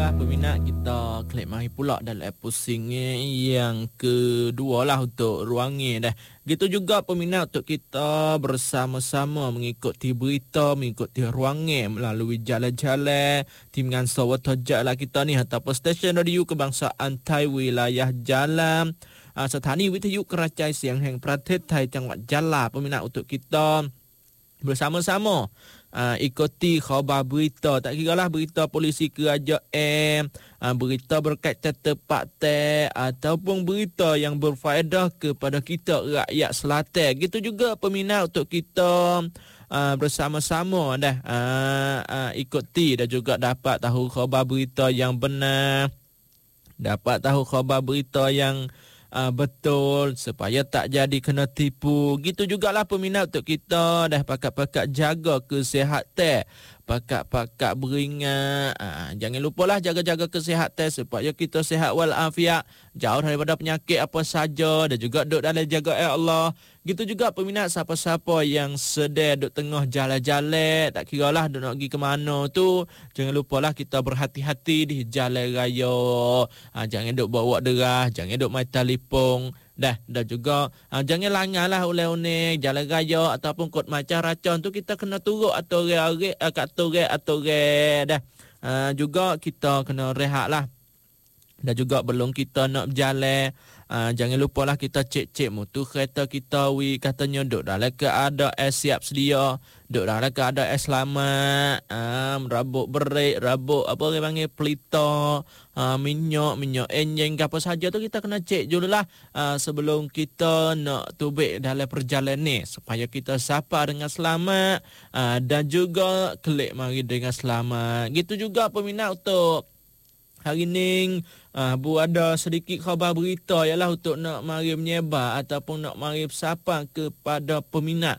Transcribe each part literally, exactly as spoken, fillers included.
Itulah peminat, kita klik mari pula dalam pusing yang kedua lah untuk ruangi dah. Gitu juga peminat untuk kita bersama-sama mengikuti berita, mengikuti ruangi melalui jalan-jalan tim Ngansa Watajak lah kita ni ataupun stesen radio kebangsaan Thai wilayah Jalan, uh, Sthani Withayu Kerajai Siang Heng Pratet Thai Jangwat Jala peminat untuk kita bersama-sama Uh, ikuti khabar berita, tak kira lah berita polisi kerajaan, uh, berita berkaitan tempat teh ataupun berita yang berfaedah kepada kita rakyat selatan. Gitu juga peminat untuk kita uh, bersama-sama dah uh, uh, ikuti dan juga dapat tahu khabar berita yang benar, dapat tahu khabar berita yang Uh, betul supaya tak jadi kena tipu. Gitu jugalah peminat untuk kita dah pakat-pakat jaga kesihatan, pakat-pakat beringat. Uh, jangan lupalah jaga-jaga kesihatan supaya kita sihat walafiat, jauh daripada penyakit apa saja dan juga duduk dalam jaga Allah. Gitu juga peminat siapa-siapa yang sedang duduk tengah jalan-jalan, tak kiralah duduk nak pergi ke mana tu, jangan lupalah kita berhati-hati di jalan raya. Ha, jangan duduk bawa derah, jangan duduk main telefon. Dah, dah juga ha, jangan langgarlah oleh-oleh jalan raya ataupun kod macam racun tu kita kena turut atau re-re kat turut atau re dah. Ha, juga kita kena rehatlah. Dan juga belum kita nak berjalan, uh, jangan lupalah kita cek-cek mutu kereta kita, wi katanya duduk dalam keadaan siap sedia, duduk dalam keadaan selamat, uh, rabuk brek, rabuk apa orang panggil pelita, uh, minyak, minyak enjin ke apa saja tu kita kena cek jugalah uh, sebelum kita nak tubik dalam perjalanan ni supaya kita sapa dengan selamat uh, dan juga kelik mari dengan selamat. Gitu juga peminat untuk hari ni uh, bu ada sedikit khabar berita ialah untuk nak mari menyebar ataupun nak mari bersapa kepada peminat.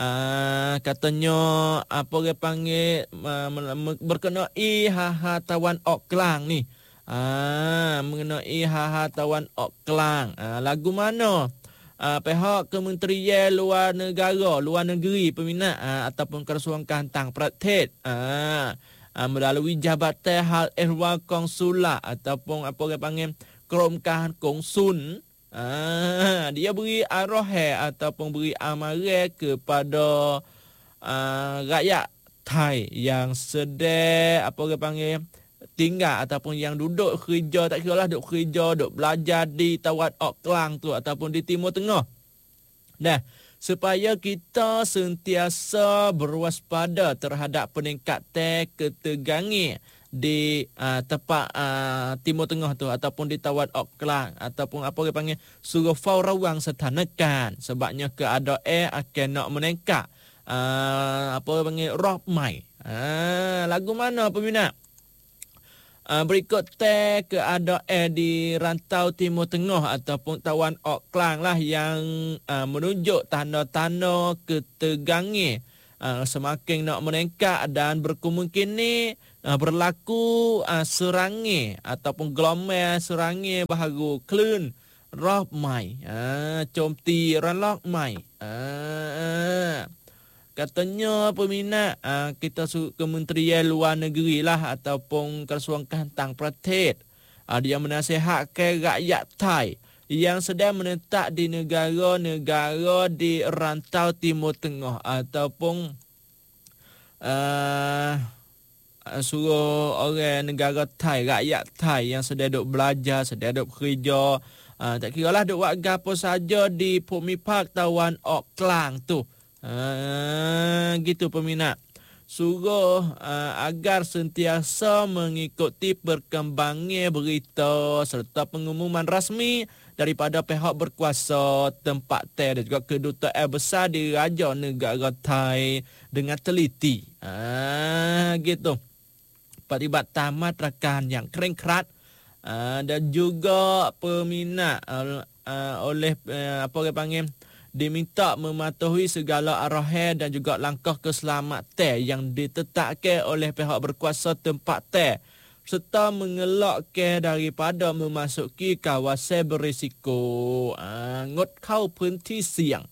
Uh, katanya apa orang panggil uh, berkenai ha-ha tawan Ok Klang ni. Ah, uh, mengenai ha-ha tawan Ok Klang. Uh, lagu mana? Uh, pihak Kementerian Luar Negara, Luar Negeri peminat uh, ataupun Kerasuan Kantang Pratet. Ah, uh, Uh, melalui Jabatan Hal Ehwal Konsulat ataupun apa orang panggil Keromkahan Kongsun, uh, dia beri arahan ataupun beri amaran kepada uh, rakyat Thai yang sedang apa orang panggil tinggal ataupun yang duduk kerja, tak kira lah duduk kerja, duduk belajar di Tawat Ok Klang tu ataupun di Timur Tengah. Dah, supaya kita sentiasa berwaspada terhadap peningkatan ketegangan di uh, tempat uh, Timur Tengah tu ataupun di Tawat Ok Klang ataupun apa dia panggil surau rawang setanakan, sebabnya keadaan akan nak meningkat uh, apa dia panggil roh mai. Uh, lagu mana peminat? Uh, berikut teh keadaan di rantau Timur Tengah ataupun Tawan Ok Klang lah yang uh, menunjuk tanda-tanda ketegangan uh, semakin nak meningkat dan berkemungkinan uh, berlaku uh, serangan ataupun gelombang serangan baharu klun roh mai, uh, comti ranlok mai. Uh, Katanya peminat uh, kita su Kementerian Luar Negeri lah ataupun Kerasuan Kantang Pratet, uh, dia menasihatkan rakyat Thai yang sedang menetap di negara-negara di rantau Timur Tengah ataupun uh, suruh orang negara Thai, rakyat Thai yang sedang duk belajar, sedang duk kerja, uh, tak kira lah duk buat apa saja di Bumi Park Tawan Ok Klang tu. Uh, gitu peminat, suruh uh, agar sentiasa mengikuti perkembangan berita serta pengumuman rasmi daripada pihak berkuasa tempat teh dan juga kedutaan besar di Raja Negara Thai dengan teliti. Uh, gitu peribatan matrakan yang kering kerat uh, dan juga peminat uh, uh, oleh uh, apa dia panggil diminta mematuhi segala arahan dan juga langkah keselamatan yang ditetapkan oleh pihak berkuasa tempat teh serta mengelakkan daripada memasuki kawasan berisiko. Uh, ngot kau penti siang.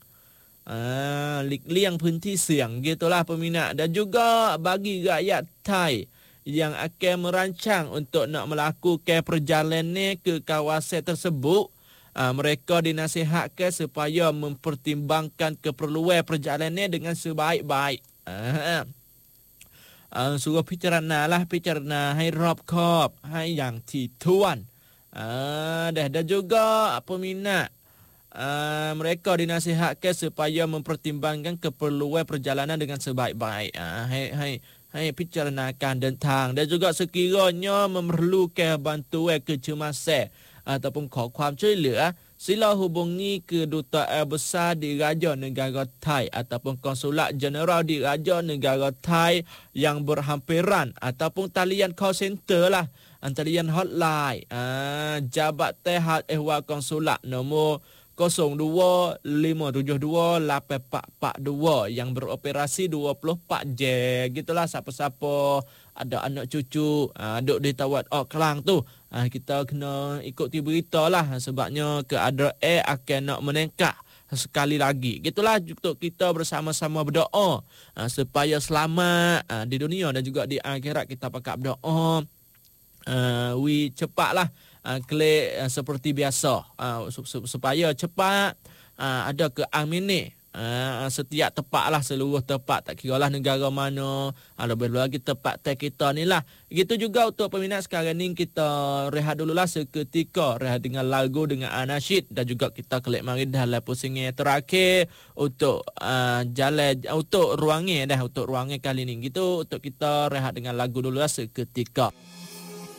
Uh, lik liang penti siang gitulah peminat. Dan juga bagi rakyat Thai yang akan merancang untuk nak melakukan perjalanan ke kawasan tersebut, uh, mereka dinasihatkan supaya mempertimbangkan keperluan perjalanan dengan sebaik-baik. Uh, uh, suruh pijarana lah, pijarana hai rop kop, hai yang tituan. Uh, dah dah juga peminat. Uh, mereka dinasihatkan supaya mempertimbangkan keperluan perjalanan dengan sebaik-baik. Uh, hai hai hai pijaranakan tentang dan juga sekiranya memerlukan bantuan kecemasan ataupunขอความช่วยเหลือ sila hubungi kedutaan besar di Raja Negara Thai ataupun konsulat jeneral di Raja Negara Thai yang berhampiran ataupun talian call center lah, talian hotline. Uh, Jabatan Hal Ehwal Konsulat nombor kosong dua lima tujuh dua lapan empat empat dua yang beroperasi dua puluh empat jam. Gitulah, siapa-siapa ada anak cucu uh, duduk di Tawat Oh Kelang tu, uh, kita kena ikuti berita lah, sebabnya keadaan akan nak meningkat sekali lagi. Gitulah, untuk kita bersama-sama berdoa uh, supaya selamat uh, di dunia dan juga di akhirat. Kita pakai berdoa uh, we cepatlah Uh, klik uh, seperti biasa uh, supaya cepat uh, ada keamanan uh, setiap tempat lah, seluruh tempat, tak kira lah negara mana, uh, lebih lagi tempat teh kita ni lah. Begitu juga untuk peminat sekarang ni, kita rehat dululah seketika, rehat dengan lagu, dengan anasyid, dan juga kita klik mari dalam pusingnya terakhir untuk uh, jalan, untuk ruangnya dah, untuk ruangnya kali ni gitu. Untuk kita rehat dengan lagu dululah seketika.